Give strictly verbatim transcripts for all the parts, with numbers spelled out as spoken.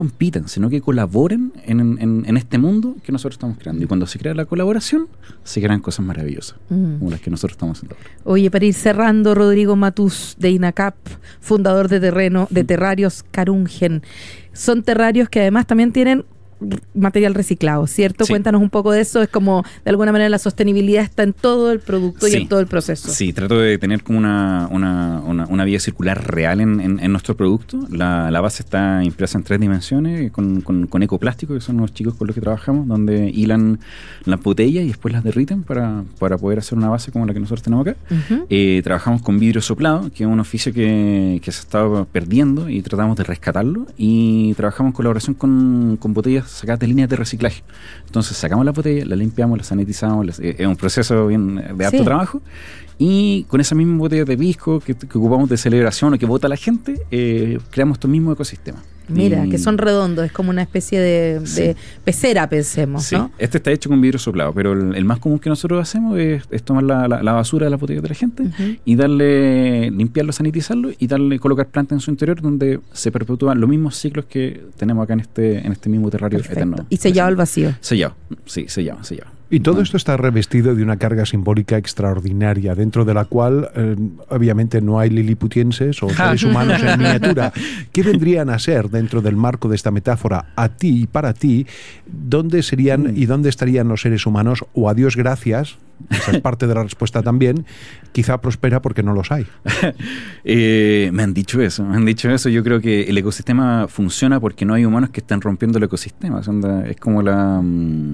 compitan, sino que colaboren en, en, en este mundo que nosotros estamos creando. Y cuando se crea la colaboración, se crean cosas maravillosas, mm. como las que nosotros estamos haciendo ahora. Oye, para ir cerrando, Rodrigo Matús, de INACAP, fundador de terreno, de Terrarios Carungen. Son terrarios que además también tienen material reciclado, ¿cierto? Sí. Cuéntanos un poco de eso. Es como, de alguna manera, la sostenibilidad está en todo el producto sí. y en todo el proceso. Sí, trato de tener como una, una, una, una vía circular real en, en, en nuestro producto. La, la base está impresa en tres dimensiones con, con, con ecoplástico, que son los chicos con los que trabajamos, donde hilan las botellas y después las derriten para, para poder hacer una base como la que nosotros tenemos acá. Uh-huh. Eh, trabajamos con vidrio soplado, que es un oficio que, que se estaba perdiendo y tratamos de rescatarlo. Y trabajamos en colaboración con, con botellas sacadas de líneas de reciclaje. Entonces sacamos las botellas, las limpiamos, las sanitizamos, las, es un proceso bien de harto sí. trabajo, y con esas mismas botellas de pisco que, que ocupamos de celebración o que bota la gente, eh, creamos estos mismos ecosistemas. Mira, y, que son redondos, es como una especie de, sí. de pecera, pensemos, sí. ¿no? Este está hecho con vidrio soplado, pero el, el más común que nosotros hacemos es, es tomar la, la, la basura de las botellas de la gente uh-huh. y darle, limpiarlo, sanitizarlo y darle, colocar plantas en su interior donde se perpetúan los mismos ciclos que tenemos acá en este, en este mismo terrario. Perfecto. Eterno. ¿Y sellado al vacío? Sellado, sí, sellado, sellado. Y todo esto está revestido de una carga simbólica extraordinaria, dentro de la cual eh, obviamente no hay liliputienses o seres humanos en miniatura. ¿Qué vendrían a ser dentro del marco de esta metáfora a ti y para ti? ¿Dónde serían y dónde estarían los seres humanos? O a Dios gracias, esa es parte de la respuesta también, quizá prospera porque no los hay. eh, me han dicho eso, me han dicho eso. Yo creo que el ecosistema funciona porque no hay humanos que están rompiendo el ecosistema. Es como la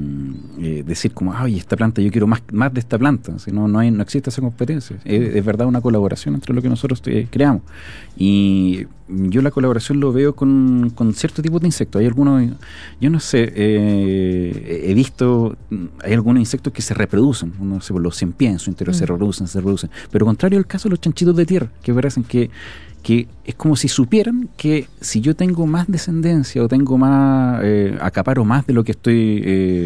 eh, decir como, ay, esta planta, yo quiero más, más de esta planta. Si no, no, hay, no existe esa competencia. Es, es verdad una colaboración entre lo que nosotros eh, creamos. Y yo la colaboración lo veo con, con cierto tipo de insectos. Hay algunos, yo no sé, eh, he visto, hay algunos insectos que se reproducen, no sé, los cien pies en su interior mm. se reproducen, se reproducen. Pero contrario al caso de los chanchitos de tierra, que parecen que que es como si supieran que si yo tengo más descendencia o tengo más, eh, acaparo más de lo que estoy,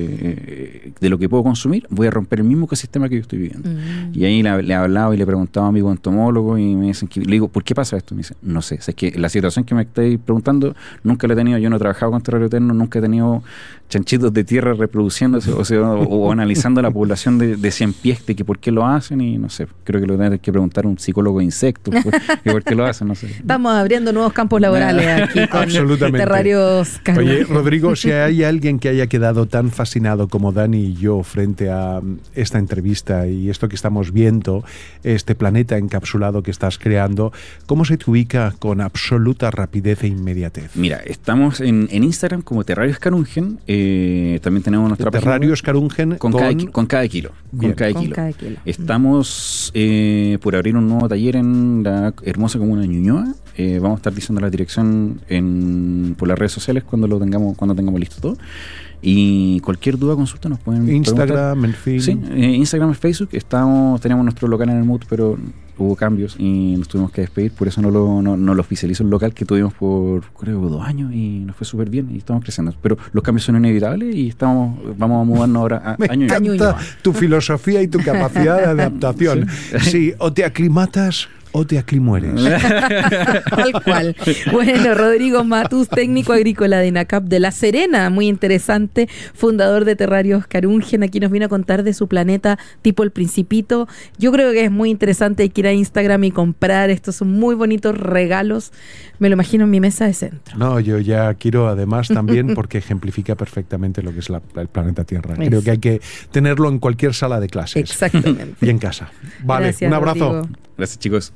eh, de lo que puedo consumir, voy a romper el mismo ecosistema que yo estoy viviendo. Mm. Y ahí le, le he hablado y le he preguntado a mi entomólogo y me dicen que, le digo, ¿por qué pasa esto? Me dicen, no sé, es que la situación que me estáis preguntando nunca la he tenido, yo no he trabajado con terrario eterno, nunca he tenido chanchitos de tierra reproduciéndose o, sea, o, o analizando la población de, de cien pies, de que por qué lo hacen, y no sé, creo que lo tendré que preguntar a un psicólogo de insectos, por, que por qué lo hacen, no sé. Estamos abriendo nuevos campos laborales aquí con Terrarios Carungen. Oye, Rodrigo, si hay alguien que haya quedado tan fascinado como Dani y yo frente a esta entrevista y esto que estamos viendo, este planeta encapsulado que estás creando, ¿cómo se te ubica con absoluta rapidez e inmediatez? Mira, estamos en, en Instagram como Terrarios Carungen, eh, también tenemos nuestra Terrarios página Carungen con, con, cada, con cada kilo. Con cada, con kilo. cada kilo. Estamos eh, por abrir un nuevo taller en la hermosa comuna de Ñuñoa. Eh, vamos a estar diciendo la dirección en, por las redes sociales cuando lo tengamos, cuando tengamos listo todo. Y cualquier duda, consulta, nos pueden Instagram, preguntar. en fin. Sí, eh, Instagram, Facebook. Estamos, teníamos nuestro local en el M U T, pero hubo cambios y nos tuvimos que despedir. Por eso no lo, no, no lo oficializó el local que tuvimos por, creo, dos años y nos fue súper bien y estamos creciendo. Pero los cambios son inevitables y estamos, vamos a mudarnos ahora a, Me a Ñuñoa. encanta tu filosofía y tu capacidad de adaptación. Sí, sí, o te aclimatas o te aclimueres. Tal cual. Bueno, Rodrigo Matús, técnico agrícola de INACAP de La Serena, muy interesante, fundador de Terrarios Carungen, aquí nos vino a contar de su planeta tipo El Principito. Yo creo que es muy interesante, hay que ir a Instagram y comprar, estos son muy bonitos regalos, me lo imagino en mi mesa de centro. No, yo ya quiero además también porque ejemplifica perfectamente lo que es la, el planeta Tierra. Creo es. que hay que tenerlo en cualquier sala de clases. Exactamente. Y en casa. Vale, gracias, un abrazo. Rodrigo. Gracias, chicos.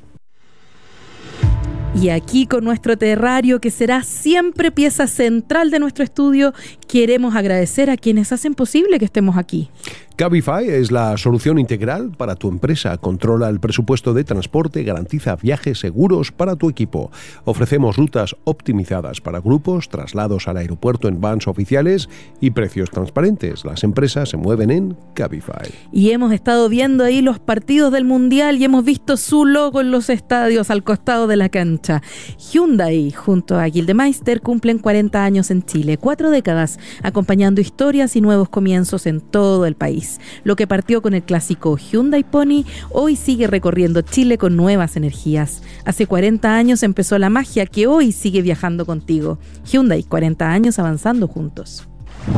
Y aquí con nuestro terrario, que será siempre pieza central de nuestro estudio, queremos agradecer a quienes hacen posible que estemos aquí. Cabify es la solución integral para tu empresa. Controla el presupuesto de transporte, garantiza viajes seguros para tu equipo. Ofrecemos rutas optimizadas para grupos, traslados al aeropuerto en vans oficiales y precios transparentes. Las empresas se mueven en Cabify. Y hemos estado viendo ahí los partidos del Mundial y hemos visto su logo en los estadios al costado de la cancha. Hyundai junto a Gildemeister cumplen cuarenta años en Chile, cuatro décadas acompañando historias y nuevos comienzos en todo el país. país. Lo que partió con el clásico Hyundai Pony, hoy sigue recorriendo Chile con nuevas energías. Hace cuarenta años empezó la magia que hoy sigue viajando contigo. Hyundai, cuarenta años avanzando juntos.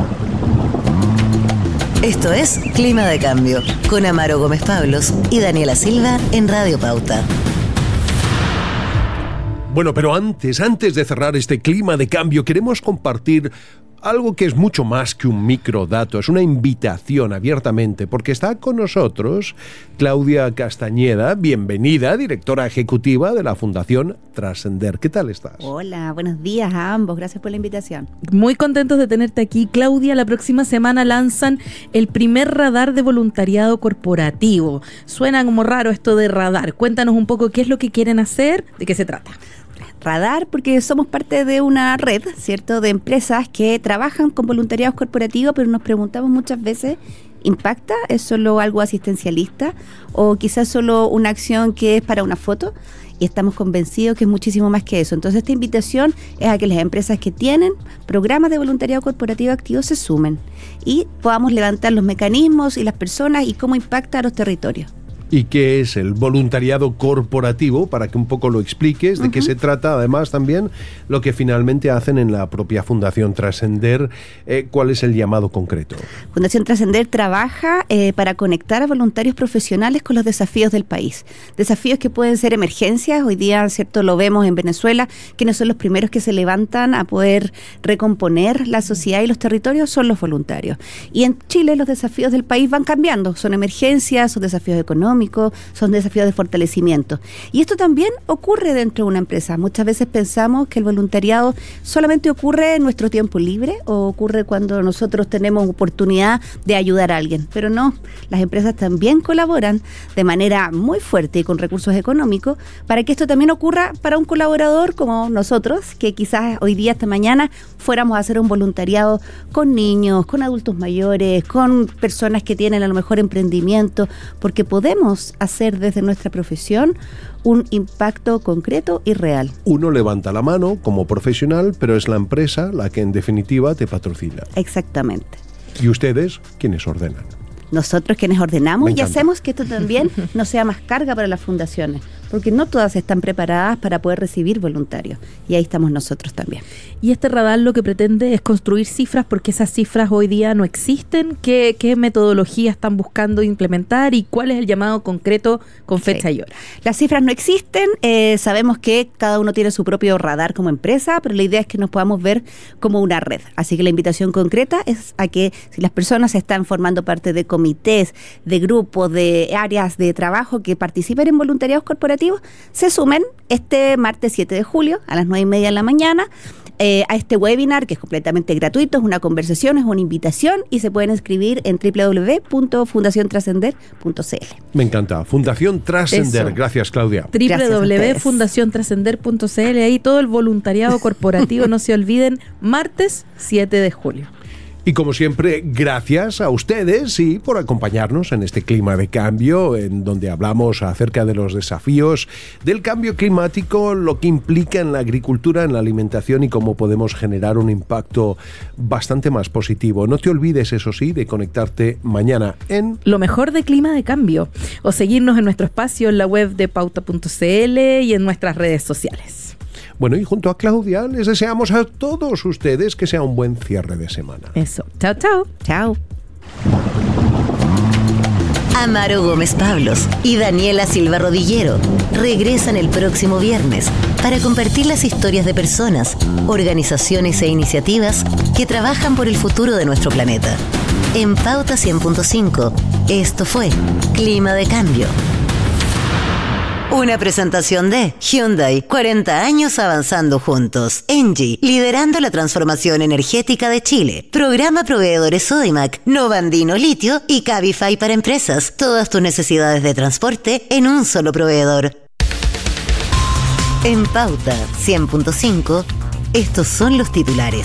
Esto es Clima de Cambio, con Amaro Gómez Pablos y Daniela Silva en Radio Pauta. Bueno, pero antes, antes de cerrar este Clima de Cambio, queremos compartir algo que es mucho más que un microdato, es una invitación abiertamente, porque está con nosotros Claudia Castañeda, bienvenida, directora ejecutiva de la Fundación Trascender. ¿Qué tal estás? Hola, buenos días a ambos, gracias por la invitación. Muy contentos de tenerte aquí, Claudia. La próxima semana lanzan el primer radar de voluntariado corporativo. Suena como raro esto de radar. Cuéntanos un poco qué es lo que quieren hacer, de qué se trata. Radar, porque somos parte de una red, ¿cierto?, de empresas que trabajan con voluntariados corporativos, pero nos preguntamos muchas veces, ¿impacta? ¿Es solo algo asistencialista? ¿O quizás solo una acción que es para una foto? Y estamos convencidos que es muchísimo más que eso. Entonces esta invitación es a que las empresas que tienen programas de voluntariado corporativo activo se sumen y podamos levantar los mecanismos y las personas y cómo impacta a los territorios. ¿Y qué es el voluntariado corporativo? Para que un poco lo expliques, de uh-huh. qué se trata, además también lo que finalmente hacen en la propia Fundación Trascender, eh, ¿cuál es el llamado concreto? Fundación Trascender trabaja eh, para conectar a voluntarios profesionales con los desafíos del país. Desafíos que pueden ser emergencias, hoy día, cierto, lo vemos en Venezuela, quienes son los primeros que se levantan a poder recomponer la sociedad y los territorios son los voluntarios. Y en Chile los desafíos del país van cambiando, son emergencias, son desafíos económicos, son desafíos de fortalecimiento. Y esto también ocurre dentro de una empresa. Muchas veces pensamos que el voluntariado solamente ocurre en nuestro tiempo libre o ocurre cuando nosotros tenemos oportunidad de ayudar a alguien. Pero no, las empresas también colaboran de manera muy fuerte y con recursos económicos para que esto también ocurra para un colaborador como nosotros, que quizás hoy día, esta mañana, fuéramos a hacer un voluntariado con niños, con adultos mayores, con personas que tienen a lo mejor emprendimiento, porque podemos hacer desde nuestra profesión un impacto concreto y real. Uno levanta la mano como profesional, pero es la empresa la que en definitiva te patrocina. Exactamente. ¿Y ustedes quiénes ordenan? Nosotros quienes ordenamos y hacemos que esto también no sea más carga para las fundaciones, porque no todas están preparadas para poder recibir voluntarios, y ahí estamos nosotros también. Y este radar lo que pretende es construir cifras, porque esas cifras hoy día no existen. ¿Qué, qué metodología están buscando implementar y cuál es el llamado concreto con fecha sí. y hora? Las cifras no existen, eh, sabemos que cada uno tiene su propio radar como empresa, pero la idea es que nos podamos ver como una red. Así que la invitación concreta es a que si las personas están formando parte de comités, de grupos, de áreas de trabajo que participen en voluntariados corporativos, se sumen este martes siete de julio a las nueve y media de la mañana eh, a este webinar que es completamente gratuito, es una conversación, es una invitación y se pueden inscribir en doble u doble u doble u punto fundación trascender punto c l. Me encanta, Fundación Trascender. Eso. Gracias, Claudia. doble u doble u doble u punto fundación trascender punto c l, ahí todo el voluntariado corporativo, no se olviden, martes siete de julio. Y como siempre, gracias a ustedes y por acompañarnos en este Clima de Cambio, en donde hablamos acerca de los desafíos del cambio climático, lo que implica en la agricultura, en la alimentación y cómo podemos generar un impacto bastante más positivo. No te olvides, eso sí, de conectarte mañana en Lo mejor de Clima de Cambio, o seguirnos en nuestro espacio en la web de pauta punto c l y en nuestras redes sociales. Bueno, y junto a Claudia les deseamos a todos ustedes que sea un buen cierre de semana. Eso. Chao, chao. Chao. Amaro Gómez Pablos y Daniela Silva Rodillero regresan el próximo viernes para compartir las historias de personas, organizaciones e iniciativas que trabajan por el futuro de nuestro planeta. En Pauta cien punto cinco, esto fue Clima de Cambio. Una presentación de Hyundai, cuarenta años avanzando juntos. Engie, liderando la transformación energética de Chile. Programa Proveedores Sodimac, Novandino Litio y Cabify para empresas. Todas tus necesidades de transporte en un solo proveedor. En Pauta cien punto cinco, estos son los titulares.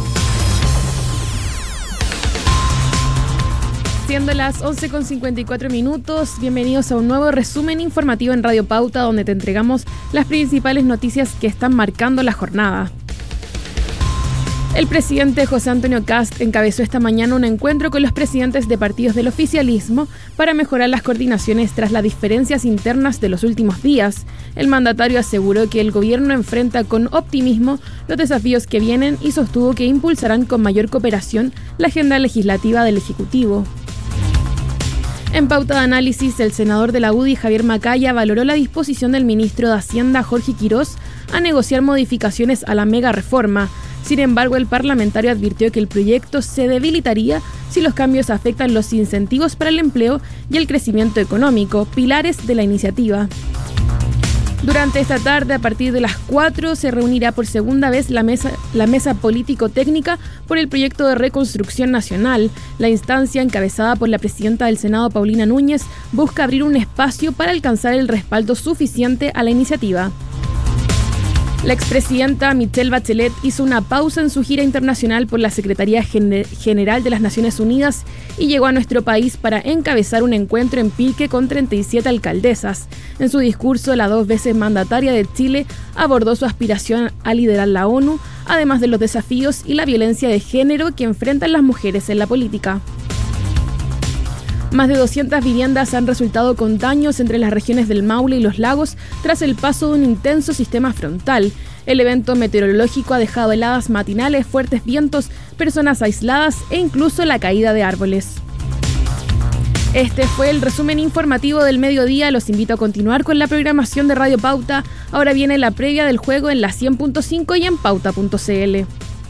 Siendo las once con cincuenta y cuatro minutos, bienvenidos a un nuevo resumen informativo en Radio Pauta, donde te entregamos las principales noticias que están marcando la jornada. El presidente José Antonio Kast encabezó esta mañana un encuentro con los presidentes de partidos del oficialismo para mejorar las coordinaciones tras las diferencias internas de los últimos días. El mandatario aseguró que el gobierno enfrenta con optimismo los desafíos que vienen y sostuvo que impulsarán con mayor cooperación la agenda legislativa del Ejecutivo. En pauta de análisis, el senador de la U D I, Javier Macaya, valoró la disposición del ministro de Hacienda, Jorge Quirós, a negociar modificaciones a la mega reforma. Sin embargo, el parlamentario advirtió que el proyecto se debilitaría si los cambios afectan los incentivos para el empleo y el crecimiento económico, pilares de la iniciativa. Durante esta tarde, a partir de las cuatro, se reunirá por segunda vez la mesa, la mesa político-técnica por el proyecto de reconstrucción nacional. La instancia, encabezada por la presidenta del Senado, Paulina Núñez, busca abrir un espacio para alcanzar el respaldo suficiente a la iniciativa. La expresidenta Michelle Bachelet hizo una pausa en su gira internacional por la Secretaría Gen- General de las Naciones Unidas y llegó a nuestro país para encabezar un encuentro en Pilque con treinta y siete alcaldesas. En su discurso, la dos veces mandataria de Chile abordó su aspiración a liderar la ONU, además de los desafíos y la violencia de género que enfrentan las mujeres en la política. Más de doscientas viviendas han resultado con daños entre las regiones del Maule y los Lagos tras el paso de un intenso sistema frontal. El evento meteorológico ha dejado heladas matinales, fuertes vientos, personas aisladas e incluso la caída de árboles. Este fue el resumen informativo del mediodía. Los invito a continuar con la programación de Radio Pauta. Ahora viene la previa del juego en la cien punto cinco y en pauta punto c l.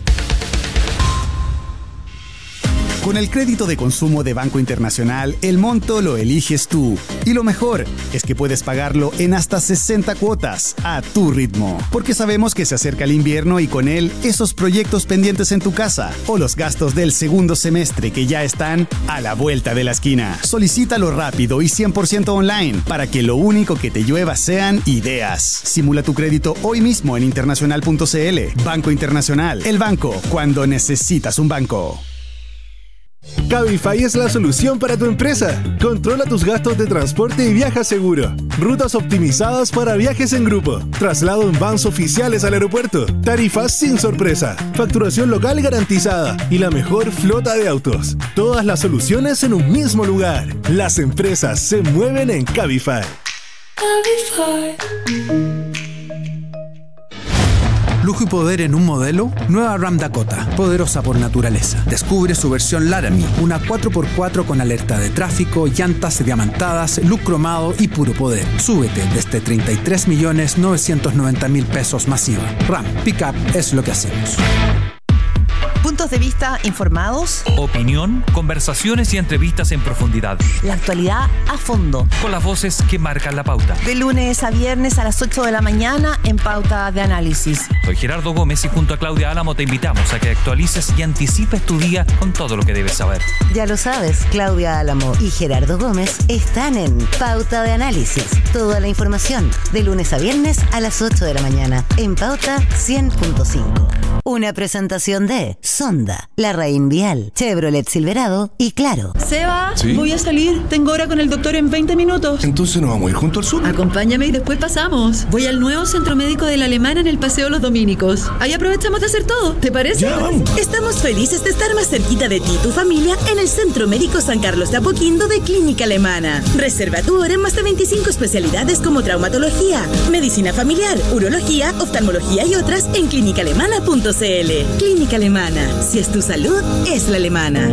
Con el crédito de consumo de Banco Internacional, el monto lo eliges tú. Y lo mejor es que puedes pagarlo en hasta sesenta cuotas, a tu ritmo. Porque sabemos que se acerca el invierno y con él esos proyectos pendientes en tu casa o los gastos del segundo semestre que ya están a la vuelta de la esquina. Solicítalo rápido y cien por ciento online para que lo único que te llueva sean ideas. Simula tu crédito hoy mismo en internacional punto c l. Banco Internacional, el banco cuando necesitas un banco. Cabify es la solución para tu empresa. Controla tus gastos de transporte y viaja seguro. Rutas optimizadas para viajes en grupo. Traslado en vans oficiales al aeropuerto. Tarifas sin sorpresa. Facturación local garantizada. Y la mejor flota de autos. Todas las soluciones en un mismo lugar. Las empresas se mueven en Cabify. Cabify. Lujo y poder en un modelo. Nueva Ram Dakota, poderosa por naturaleza. Descubre su versión Laramie, una cuatro por cuatro con alerta de tráfico, llantas diamantadas, look cromado y puro poder. Súbete desde treinta y tres millones novecientos noventa mil pesos masiva. Ram, pick-up es lo que hacemos. Puntos de vista informados, opinión, conversaciones y entrevistas en profundidad. La actualidad a fondo. Con las voces que marcan la pauta. De lunes a viernes a las ocho de la mañana en Pauta de Análisis. Soy Gerardo Gómez y junto a Claudia Álamo te invitamos a que actualices y anticipes tu día con todo lo que debes saber. Ya lo sabes, Claudia Álamo y Gerardo Gómez están en Pauta de Análisis. Toda la información de lunes a viernes a las ocho de la mañana en Pauta cien punto cinco. Una presentación de Sonda, La Raín Vial, Chevrolet Silverado y Claro. Seba, ¿Sí? Voy a salir. Tengo hora con el doctor en veinte minutos. Entonces nos vamos a ir junto al sur. Acompáñame y después pasamos. Voy al nuevo centro médico de la Alemana en el Paseo Los Dominicos. Ahí aprovechamos de hacer todo. ¿Te parece? Ya, vamos. Estamos felices de estar más cerquita de ti y tu familia en el Centro Médico San Carlos de Apoquindo de Clínica Alemana. Reserva tu hora en más de veinticinco especialidades como traumatología, medicina familiar, urología, oftalmología y otras en clínica alemana punto c l. Clínica Alemana. Si es tu salud, es la alemana.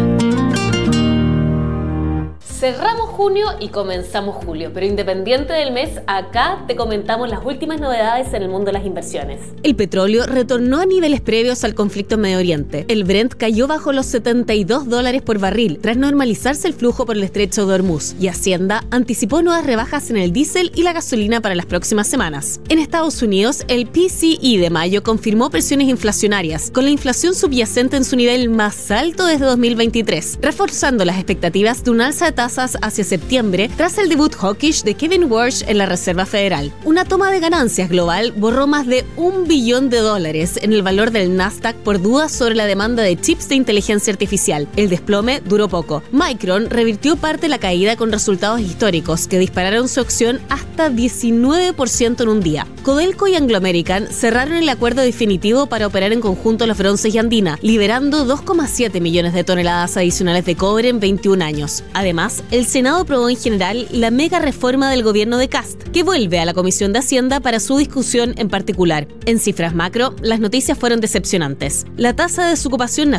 Cerramos junio y comenzamos julio, pero independiente del mes, acá te comentamos las últimas novedades en el mundo de las inversiones. El petróleo retornó a niveles previos al conflicto en Medio Oriente. El Brent cayó bajo los setenta y dos dólares por barril tras normalizarse el flujo por el estrecho de Hormuz, y Hacienda anticipó nuevas rebajas en el diésel y la gasolina para las próximas semanas. En Estados Unidos, el P C E de mayo confirmó presiones inflacionarias, con la inflación subyacente en su nivel más alto desde dos mil veintitrés, reforzando las expectativas de un alza de tasas tasas hacia septiembre tras el debut hawkish de Kevin Warsh en la Reserva Federal. Una toma de ganancias global borró más de un billón de dólares en el valor del Nasdaq por dudas sobre la demanda de chips de inteligencia artificial. El desplome duró poco. Micron revirtió parte de la caída con resultados históricos que dispararon su acción hasta diecinueve por ciento en un día. Codelco y Anglo American cerraron el acuerdo definitivo para operar en conjunto los bronces y Andina, liberando dos coma siete millones de toneladas adicionales de cobre en veintiún años. Además, el Senado aprobó en general la mega reforma del gobierno de Kast, que vuelve a la Comisión de Hacienda para su discusión en particular. En cifras macro, las noticias fueron decepcionantes. La tasa de desocupación